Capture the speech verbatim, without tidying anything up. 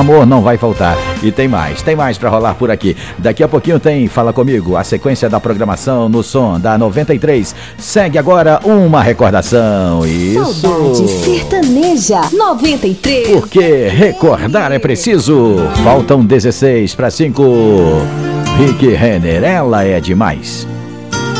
amor não vai faltar. E tem mais, tem mais pra rolar por aqui. Daqui a pouquinho tem Fala Comigo, a sequência da programação no som da noventa e três. Segue agora uma recordação. Isso. Saudade Sertaneja noventa e três. Porque recordar é preciso. Faltam dezesseis para cinco. Rick Renner, ela é demais.